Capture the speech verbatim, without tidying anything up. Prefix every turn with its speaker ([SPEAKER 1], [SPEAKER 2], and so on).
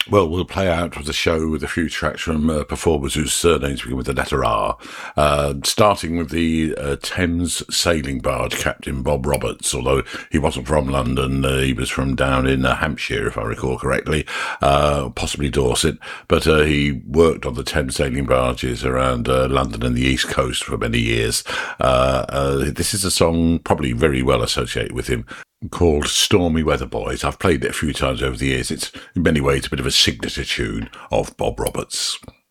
[SPEAKER 1] Well, we'll play out with the show with a few tracks from uh, performers whose surnames begin with the letter R, uh, starting with the uh, Thames sailing barge captain Bob Roberts, although he wasn't from London, uh, he was from down in uh, Hampshire, if I recall correctly, uh, possibly Dorset, but uh, he worked on the Thames sailing barges around uh, London and the East Coast for many years. Uh, uh, this is a song probably very well associated with him, called Stormy Weather Boys. I've played it a few times over the years. It's in many ways a bit of a signature tune of Bob Roberts.